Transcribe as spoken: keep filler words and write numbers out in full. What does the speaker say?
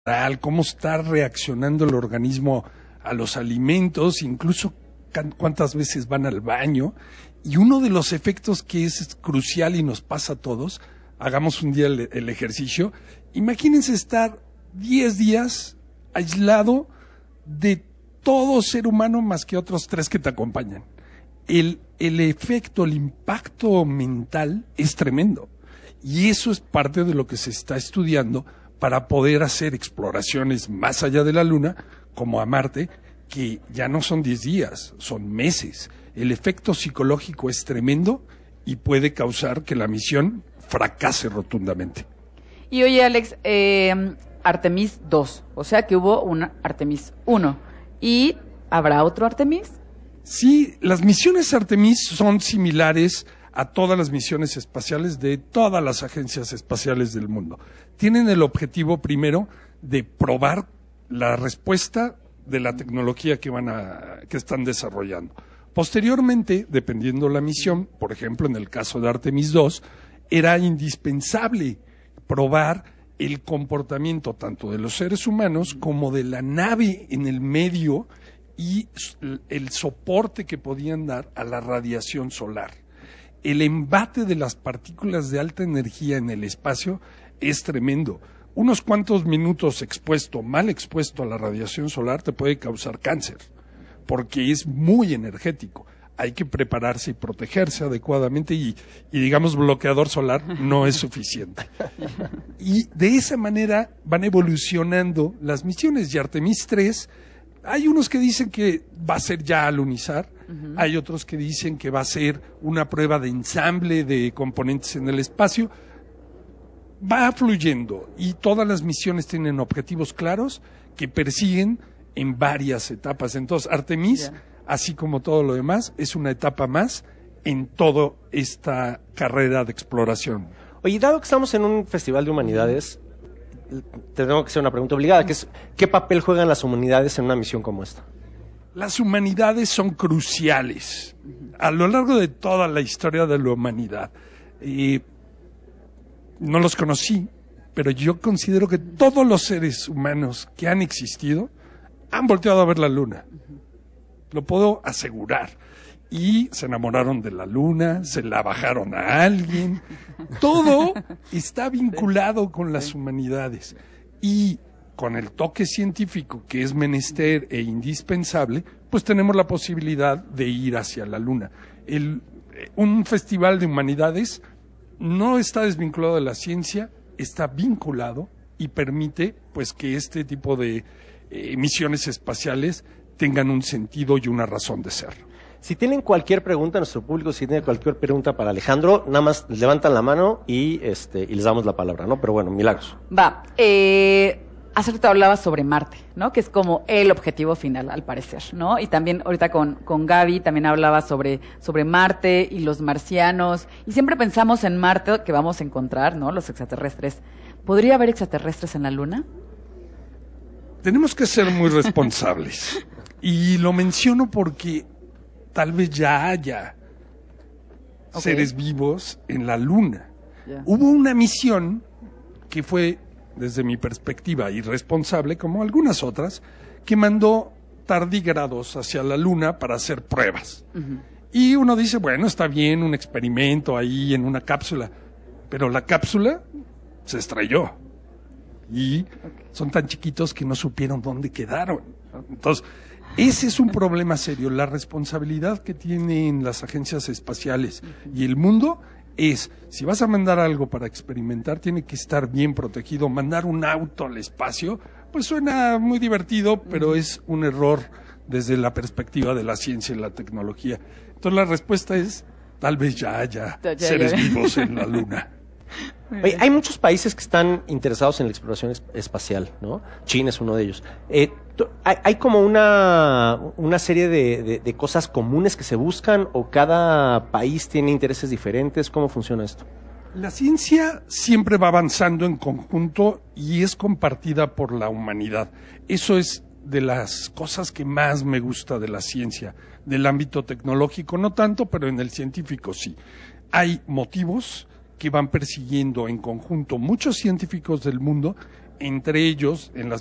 cómo está reaccionando el organismo a los alimentos, incluso cuántas veces van al baño. Y uno de los efectos que es crucial y nos pasa a todos, hagamos un día el, el ejercicio, imagínense estar diez días aislado de todo ser humano más que otros tres que te acompañan. El, el efecto, el impacto mental es tremendo. Y eso es parte de lo que se está estudiando para poder hacer exploraciones más allá de la Luna, como a Marte, que ya no son diez días, son meses. El efecto psicológico es tremendo y puede causar que la misión fracase rotundamente. Y oye, Alex, eh, Artemis dos, o sea que hubo una Artemis uno. ¿Y habrá otro Artemis? Sí, las misiones Artemis son similares a todas las misiones espaciales de todas las agencias espaciales del mundo. Tienen el objetivo primero de probar la respuesta de la tecnología que van a, que están desarrollando. Posteriormente, dependiendo la misión, por ejemplo, en el caso de Artemis dos, era indispensable probar el comportamiento tanto de los seres humanos como de la nave en el medio y el soporte que podían dar a la radiación solar. El embate de las partículas de alta energía en el espacio es tremendo. Unos cuantos minutos expuesto, mal expuesto a la radiación solar te puede causar cáncer, porque es muy energético. Hay que prepararse y protegerse adecuadamente y, y digamos, bloqueador solar no es suficiente. Y de esa manera van evolucionando las misiones. Y Artemis tres, hay unos que dicen que va a ser ya alunizar, uh-huh. Hay otros que dicen que va a ser una prueba de ensamble de componentes en el espacio. Va fluyendo y todas las misiones tienen objetivos claros que persiguen en varias etapas. Entonces, Artemis, yeah. así como todo lo demás, es una etapa más en toda esta carrera de exploración. Oye, dado que estamos en un festival de humanidades, te tengo que hacer una pregunta obligada, que es, ¿qué papel juegan las humanidades en una misión como esta? Las humanidades son cruciales a lo largo de toda la historia de la humanidad. Eh, no los conocí, pero yo considero que todos los seres humanos que han existido han volteado a ver la Luna. Lo puedo asegurar. Y se enamoraron de la Luna, se la bajaron a alguien. Todo está vinculado con las humanidades. Y con el toque científico que es menester e indispensable, pues tenemos la posibilidad de ir hacia la Luna. El, un festival de humanidades no está desvinculado de la ciencia, está vinculado y permite pues que este tipo de eh, misiones espaciales tengan un sentido y una razón de ser. Si tienen cualquier pregunta, nuestro público, si tiene cualquier pregunta para Alejandro, nada más levantan la mano y este y les damos la palabra, ¿no? Pero bueno, Milagros. Va, eh, hace rato hablabas sobre Marte, ¿no? Que es como el objetivo final, al parecer, ¿no? Y también ahorita con, con Gaby también hablaba sobre, sobre Marte y los marcianos. Y siempre pensamos en Marte que vamos a encontrar, ¿no? Los extraterrestres. ¿Podría haber extraterrestres en la Luna? Tenemos que ser muy responsables. Y lo menciono porque tal vez ya haya okay. seres vivos en la Luna. Yeah. Hubo una misión que fue, desde mi perspectiva, irresponsable, como algunas otras, que mandó tardígrados hacia la Luna para hacer pruebas. Uh-huh. Y uno dice, bueno, está bien, un experimento ahí en una cápsula, pero la cápsula se estrelló. Y okay. son tan chiquitos que no supieron dónde quedaron. Entonces, ese es un problema serio. La responsabilidad que tienen las agencias espaciales uh-huh. y el mundo es, si vas a mandar algo para experimentar, tiene que estar bien protegido. Mandar un auto al espacio, pues suena muy divertido, pero uh-huh. es un error desde la perspectiva de la ciencia y la tecnología. Entonces la respuesta es, tal vez ya haya ya, ya, seres ya. vivos en la Luna. Oye, hay muchos países que están interesados en la exploración es- espacial, ¿no? China es uno de ellos. Eh, hay, hay como una, una serie de, de, de cosas comunes que se buscan, o cada país tiene intereses diferentes. ¿Cómo funciona esto? La ciencia siempre va avanzando en conjunto y es compartida por la humanidad. Eso es de las cosas que más me gusta de la ciencia, del ámbito tecnológico no tanto, pero en el científico sí. Hay motivos que van persiguiendo en conjunto muchos científicos del mundo entre ellos en las